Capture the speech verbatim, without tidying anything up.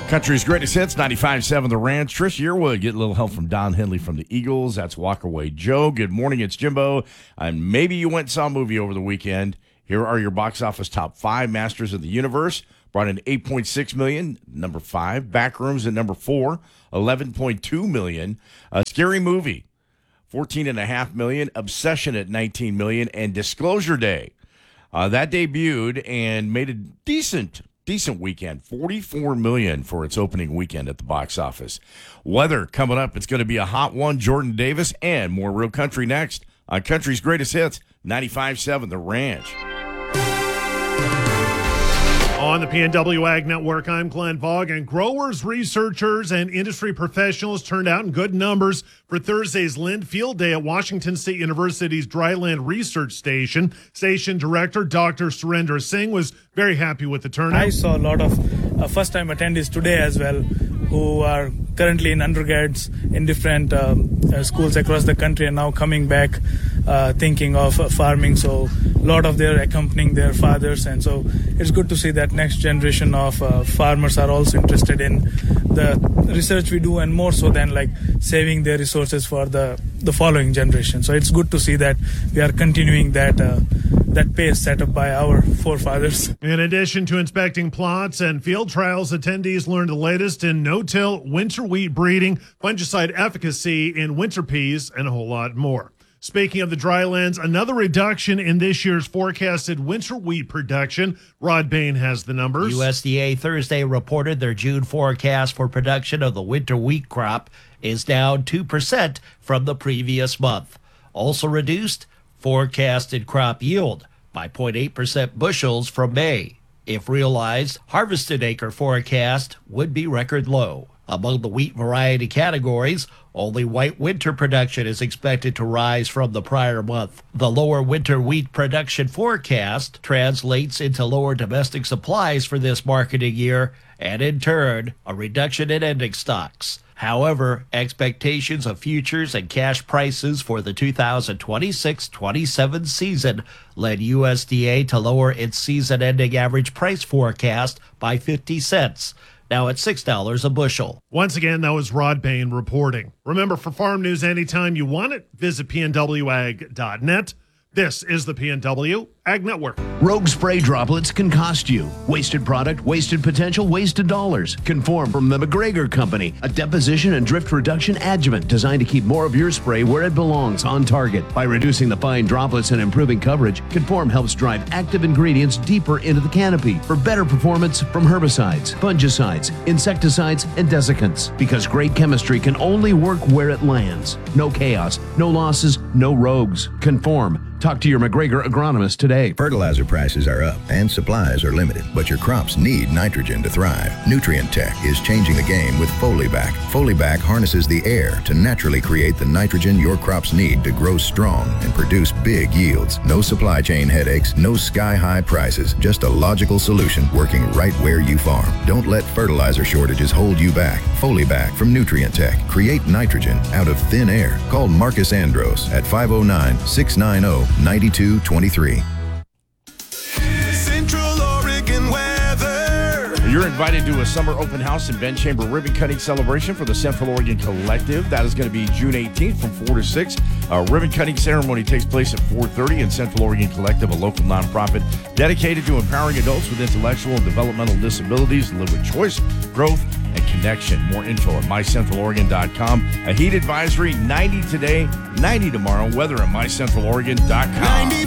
Country's greatest hits, ninety-five point seven The Ranch. Trish Yearwood getting a little help from Don Henley from the Eagles. That's Walkaway Joe. Good morning, it's Jimbo. And maybe you went and saw a movie over the weekend. Here are your box office top five. Masters of the Universe brought in eight point six million dollars, number five. Backrooms at number four, eleven point two million dollars. A Scary Movie, fourteen point five million dollars. Obsession at nineteen million dollars. And Disclosure Day, uh, that debuted and made a decent Decent weekend, forty-four million dollars for its opening weekend at the box office. Weather coming up, it's going to be a hot one. Jordan Davis and more Real Country next on Country's Greatest Hits, ninety-five point seven The Ranch. On the P N W Ag Network, I'm Glenn Vaughn, and growers, researchers, and industry professionals turned out in good numbers for Thursday's Lind Field Day at Washington State University's Dryland Research Station. Station Director Doctor Surendra Singh was very happy with the turnout. I saw a lot of uh, first-time attendees today as well, who are currently in undergrads in different um, uh, schools across the country and now coming back uh, thinking of uh, farming. So a lot of them accompanying their fathers, and so it's good to see that next generation of uh, farmers are also interested in the research we do, and more so than like saving their resources for the, the following generation. So it's good to see that we are continuing that uh, that pace set up by our forefathers. In addition to inspecting plots and field trials, attendees learned the latest in no-till winter wheat breeding, fungicide efficacy in winter peas, and a whole lot more. Speaking of the drylands, another reduction in this year's forecasted winter wheat production. Rod Bain has the numbers. U S D A Thursday reported their June forecast for production of the winter wheat crop is down two percent from the previous month. Also reduced, forecasted crop yield by zero point eight percent bushels from May. If realized, harvested acre forecast would be record low. Among the wheat variety categories, only white winter production is expected to rise from the prior month. The lower winter wheat production forecast translates into lower domestic supplies for this marketing year and, in turn, a reduction in ending stocks. However, expectations of futures and cash prices for the two thousand twenty-six twenty-seven season led U S D A to lower its season-ending average price forecast by fifty cents. Now at six dollars a bushel. Once again, that was Rod Bain reporting. Remember, for farm news anytime you want it, visit P N W ag dot net. This is the P N W Ag Network. Rogue spray droplets can cost you. Wasted product, wasted potential, wasted dollars. Conform from the McGregor Company, a deposition and drift reduction adjuvant designed to keep more of your spray where it belongs, on target. By reducing the fine droplets and improving coverage, Conform helps drive active ingredients deeper into the canopy for better performance from herbicides, fungicides, insecticides, and desiccants. Because great chemistry can only work where it lands. No chaos, no losses, no rogues. Conform. Talk to your McGregor agronomist today. Fertilizer prices are up and supplies are limited, but your crops need nitrogen to thrive. Nutrient Tech is changing the game with Folibac. Folibac harnesses the air to naturally create the nitrogen your crops need to grow strong and produce big yields. No supply chain headaches, no sky-high prices, just a logical solution working right where you farm. Don't let fertilizer shortages hold you back. Folibac from Nutrient Tech. Create nitrogen out of thin air. Call Marcus Andros at five oh nine, six nine oh, nine two two three. Central Oregon weather. You're invited to a summer open house and bend chamber ribbon cutting celebration for the Central Oregon Collective. That is going to be June eighteenth from four to six. A ribbon cutting ceremony takes place at four thirty in Central Oregon Collective, a local nonprofit dedicated to empowering adults with intellectual and developmental disabilities to live with choice, growth, and connection. More info at my central oregon dot com. A heat advisory, ninety today, ninety tomorrow. Weather at my central oregon dot com.